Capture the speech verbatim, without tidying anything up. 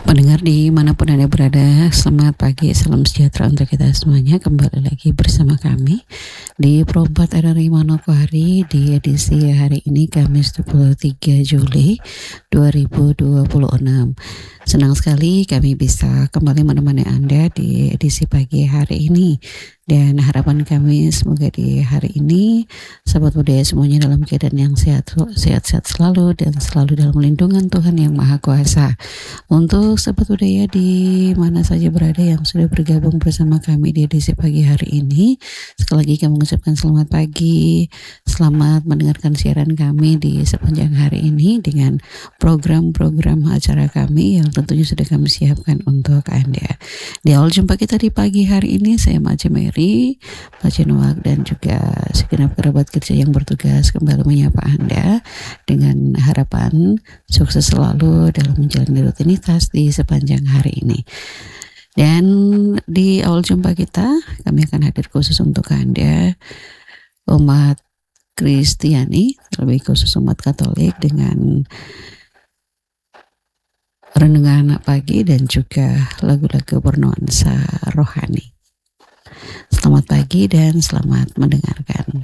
Pendengar dimanapun Anda berada, selamat pagi, salam sejahtera untuk kita semuanya. Kembali lagi bersama kami di Pro empat R R I Manokwari di edisi hari ini Kamis dua puluh tiga Juli dua ribu dua puluh enam. Senang sekali kami bisa kembali menemani Anda di edisi pagi hari ini. Dan harapan kami semoga di hari ini sahabat budaya semuanya dalam keadaan yang sehat, sehat-sehat selalu dan selalu dalam lindungan Tuhan yang Maha Kuasa. Untuk sahabat budaya di mana saja berada yang sudah bergabung bersama kami di edisi pagi hari ini, sekali lagi kami mengucapkan selamat pagi, selamat mendengarkan siaran kami di sepanjang hari ini dengan program-program acara kami yang tentunya sudah kami siapkan untuk Anda. Di awal jumpa kita di pagi hari ini, saya Mace Mary, Mace Noak, dan juga segenap kerabat kerja yang bertugas kembali menyapa Anda dengan harapan sukses selalu dalam menjalani rutinitas di sepanjang hari ini. Dan di awal jumpa kita, kami akan hadir khusus untuk Anda, umat Kristiani, lebih khusus umat Katolik, dengan renungan pagi dan juga lagu-lagu bernuansa rohani. Selamat pagi dan selamat mendengarkan.